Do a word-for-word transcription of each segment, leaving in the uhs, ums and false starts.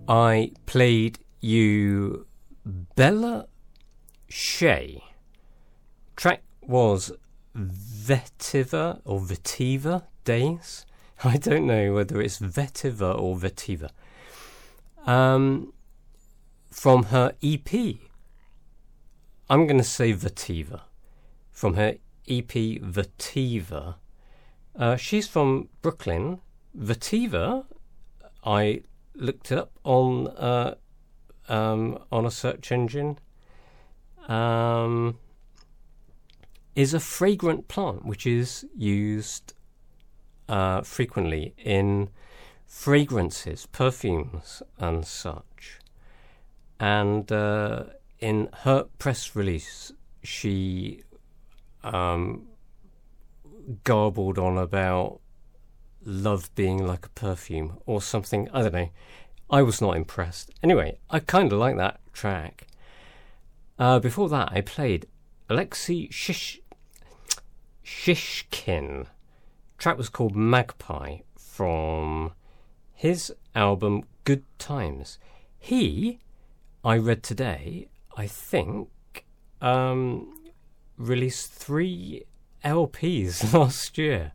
I played you Bella Shea. Track was Vetiva or Vetiva Days. I don't know whether it's Vetiva or Vetiva. Um, from her E P. I'm going to say Vetiva. From her E P Vetiva. Uh, she's from Brooklyn. Vetiva, I looked it up on uh, um, on a search engine, um, is a fragrant plant which is used uh, frequently in fragrances, perfumes and such. And uh, in her press release, she um, garbled on about love being like a perfume or something. I don't know. I was not impressed. Anyway, I kind of like that track. Uh, before that, I played Alexei Shish- Shishkin. Track was called Magpie from his album Good Times. He, I read today, I think, um, released three L Ps last year.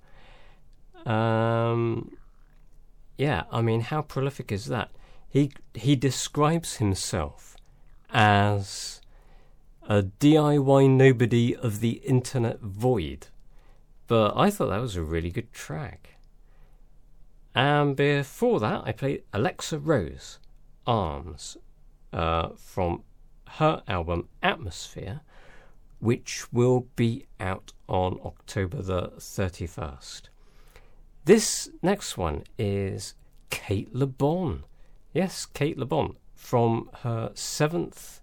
Um, yeah, I mean, how prolific is that? He he describes himself as a D I Y nobody of the internet void, but I thought that was a really good track. And before that, I played Alexa Rose, Arms, uh, from her album Atmosphere, which will be out on October the thirty-first. This next one is Kate Le Bon. Yes, Kate Le Bon from her seventh,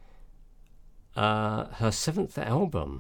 uh, her seventh album.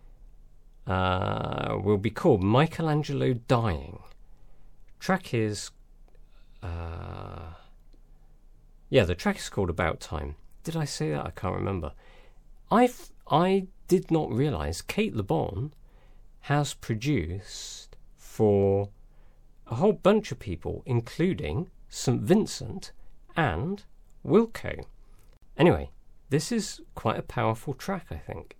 Uh, will be called Michelangelo Dying. Track is, uh, yeah, the track is called About Time. Did I say that? I can't remember. I I did not realise Kate Le Bon has produced for a whole bunch of people, including Saint Vincent and Wilco. Anyway, this is quite a powerful track, I think.